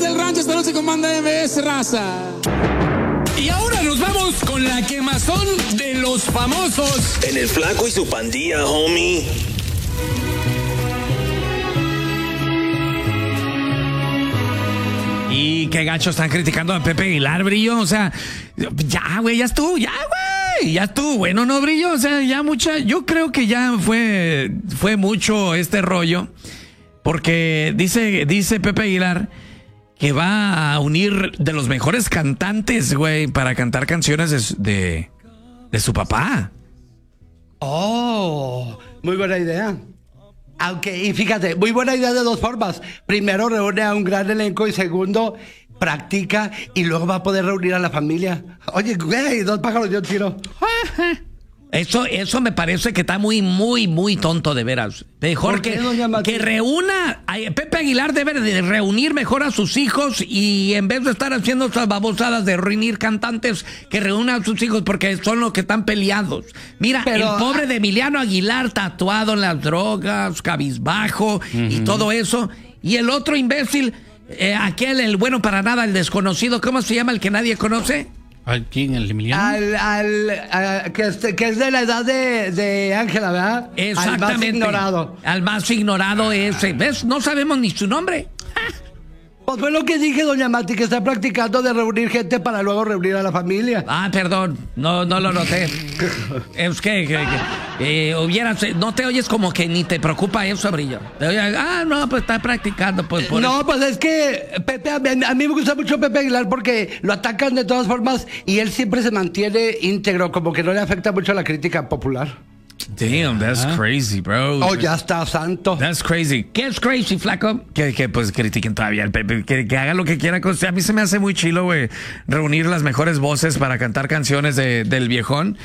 del rancho esta noche con Banda MBS, raza. Y ahora nos vamos con la quemazón de los famosos. En el Flaco y su pandilla, homie. Y qué gachos están criticando a Pepe Aguilar, Brillo. O sea, ya, güey, ya estuvo, güey. No, Brillo, o sea, ya mucha. Yo creo que ya fue mucho este rollo. Porque dice Pepe Aguilar que va a unir de los mejores cantantes, güey, para cantar canciones de su papá. Oh, muy buena idea. Aunque, y fíjate, muy buena idea de dos formas. Primero, reúne a un gran elenco y segundo, practica y luego va a poder reunir a la familia. Oye, güey, dos pájaros de un tiro. Eso me parece que está muy, muy, muy tonto de veras. Mejor que reúna. Pepe Aguilar debe de reunir mejor a sus hijos y en vez de estar haciendo estas babosadas de reunir cantantes, que reúna a sus hijos porque son los que están peleados. Mira, el pobre de Emiliano Aguilar tatuado en las drogas, cabizbajo y todo eso. Y el otro imbécil, el bueno para nada, el desconocido, ¿cómo se llama el que nadie conoce? ¿Quién? ¿El Emiliano? Que es de la edad de Ángela, ¿verdad? Exactamente. Al más ignorado. Al más ignorado ese. ¿Ves? No sabemos ni su nombre. Pues fue lo que dije, doña Mati, que está practicando de reunir gente para luego reunir a la familia. Ah, perdón, no lo noté. Es que no te oyes como que ni te preocupa eso, Brillo. No, pues está practicando. Pues, no, pues es que Pepe, a mí me gusta mucho Pepe Aguilar porque lo atacan de todas formas y él siempre se mantiene íntegro, como que no le afecta mucho la crítica popular. Damn, that's crazy, bro. Oh, ya está santo. That's crazy. ¿Qué es crazy, Flaco? Que pues critiquen todavía al Pepe, que haga lo que quiera. A mí se me hace muy chilo, güey, reunir las mejores voces para cantar canciones del viejón,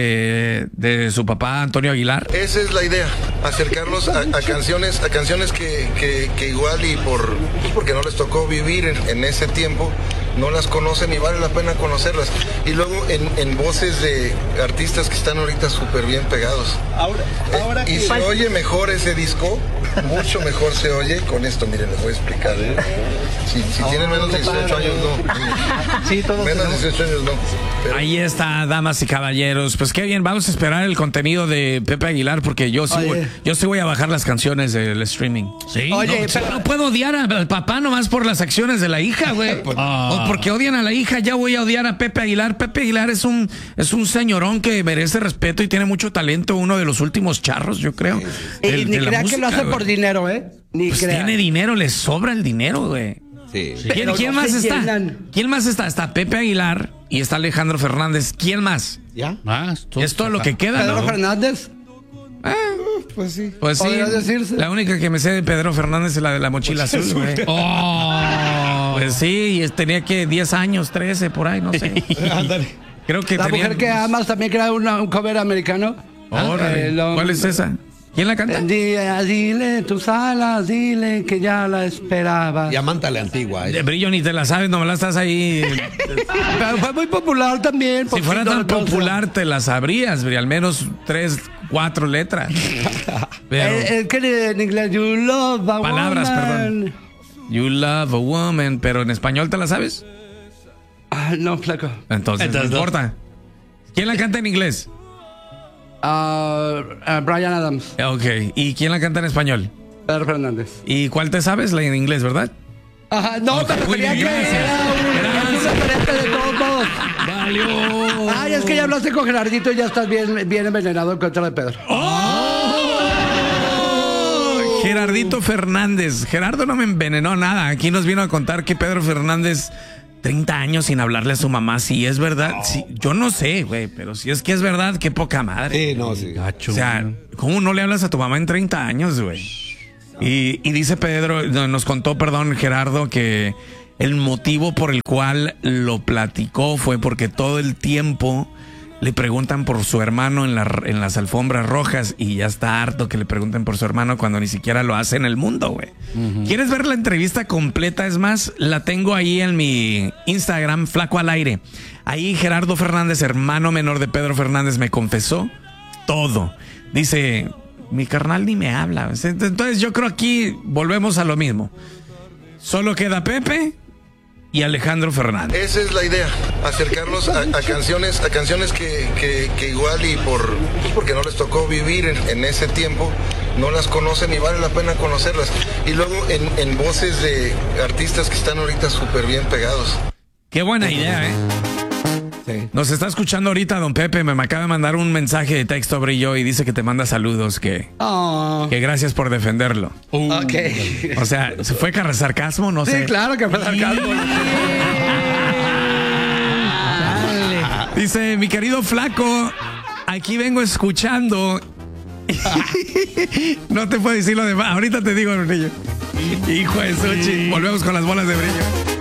de su papá Antonio Aguilar. Esa es la idea, acercarlos a canciones que igual y porque no les tocó vivir en ese tiempo, no las conocen y vale la pena conocerlas. Y luego en voces de artistas que están ahorita súper bien pegados. Ahora y se oye mejor ese disco, mucho mejor se oye con esto. Miren, les voy a explicar. Si tienen menos de 18 años, no. Sí, todos menos de 18 años, no. Pero... Ahí está, damas y caballeros. Pues qué bien, vamos a esperar el contenido de Pepe Aguilar porque yo sí voy a bajar las canciones del streaming. Sí. Oye, pero no puedo odiar al papá nomás por las acciones de la hija, güey. Porque odian a la hija, ya voy a odiar a Pepe Aguilar. Pepe Aguilar es un señorón que merece respeto y tiene mucho talento, uno de los últimos charros, yo creo. Y ni crea que lo hace por dinero, Ni pues crea. Tiene dinero, le sobra el dinero, güey. Sí. ¿Quién más está? ¿Quién más está? Está Pepe Aguilar y está Alejandro Fernández. ¿Quién más? ¿Ya? Es todo lo que queda, ¿Pedro Fernández? Pues sí. Pues sí. Decirse. La única que me sé de Pedro Fernández es la de la mochila azul, güey. Pues sí, y tenía que 10 años, 13, por ahí, no sé. Creo que la mujer que amas también crea un cover americano. ¿Cuál es esa? ¿Quién la canta? Dile tus alas, dile que ya la esperaba. Llamanta la antigua. Brillo, ni te la sabes, no me la estás ahí. Pero fue muy popular también. Si fuera tan popular, te la sabrías, Brillo, al menos 3, 4 letras. Es que en inglés, you love a palabras, woman. Perdón. You love a woman, pero en español te la sabes. No, Flaco. Entonces no importa. ¿Quién la canta en inglés? Bryan Adams. Ok, ¿y quién la canta en español? Pedro Fernández. ¿Y cuál te sabes? La en inglés, ¿verdad? Ajá, no, okay, pero quería que era un referente de todos. Valió. Ay, es que ya hablaste con Gerardito y ya estás bien envenenado en contra de Pedro. Gerardito Fernández. Gerardo no me envenenó nada. Aquí nos vino a contar que Pedro Fernández 30 años sin hablarle a su mamá. Si es verdad, sí, yo no sé, güey, pero si es que es verdad, qué poca madre. Sí, no, sí. Gacho. O sea, ¿cómo no le hablas a tu mamá en 30 años, güey? Y dice Pedro, nos contó, Gerardo, que el motivo por el cual lo platicó fue porque todo el tiempo le preguntan por su hermano en las alfombras rojas y ya está harto que le pregunten por su hermano cuando ni siquiera lo hace en el mundo, güey. ¿Quieres ver la entrevista completa? Es más, la tengo ahí en mi Instagram, Flaco al Aire. Ahí Gerardo Fernández, hermano menor de Pedro Fernández, me confesó todo. Dice, mi carnal ni me habla. Entonces yo creo aquí volvemos a lo mismo. Solo queda Pepe y Alejandro Fernández. Esa es la idea, acercarlos a canciones que igual y porque no les tocó vivir en ese tiempo, no las conocen y vale la pena conocerlas. Y luego en voces de artistas que están ahorita súper bien pegados. Qué buena idea, ¿eh? Sí. Nos está escuchando ahorita don Pepe, me acaba de mandar un mensaje de texto, Brillo, y dice que te manda saludos, que gracias por defenderlo. Ok. O sea, ¿se fue sarcasmo? No sé. Sí, claro que fue sarcasmo. Dice, mi querido Flaco, aquí vengo escuchando. No te puedo decir lo demás. Ahorita te digo, Brillo. Hijo de Xochitl. Volvemos con las bolas de Brillo.